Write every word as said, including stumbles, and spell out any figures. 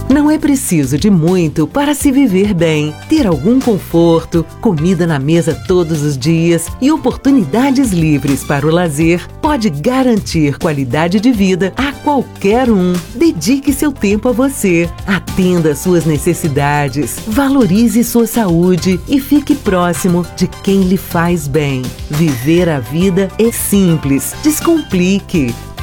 Não é preciso de muito para se viver bem. Ter algum conforto, comida na mesa todos os dias e oportunidades livres para o lazer pode garantir qualidade de vida a qualquer um. Dedique seu tempo a você. Atenda às suas necessidades. Valorize sua saúde e fique próximo de quem lhe faz bem. Viver a vida é simples. Descomplique.